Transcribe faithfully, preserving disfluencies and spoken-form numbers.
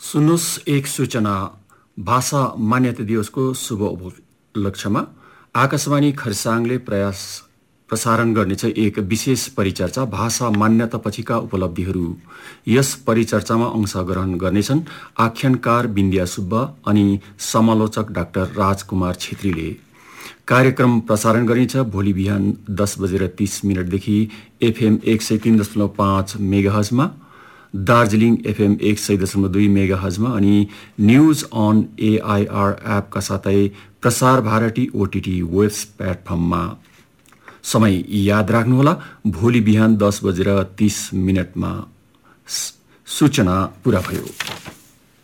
सुन्नुहोस् एक सूचना। भाषा मान्यता दिवसको शुभ उपलक्ष्यमा आकाशवाणी खरसाङले प्रयास प्रसारण गर्नेछ एक विशेष परिचर्चा भाषा मान्यता पछिका उपलब्धिहरू। यस परिचर्चामा अंशग्रहण गर्नेछन् आख्यानकार बिन्द्या सुब्बा अनि समालोचक डाक्टर राजकुमार छेत्रीले। कार्यक्रम प्रसारण गरिन्छ भोलि बिहान दस बजेर तीस मिनटदेखि एफएम एक सय तीन दशमलव पाँच मेगाहजमा, दार्जिलिङ एफएम एक सय दशमलव दुई मेगाहजमा अनि न्युज अन एआईआर एपका साथै प्रसार भारती ओटीटी वेब प्लेटफर्ममा। समय याद राख्नुहोला, भोलि बिहान दस बजेर तीस मिनटमा। सूचना पूरा भयो।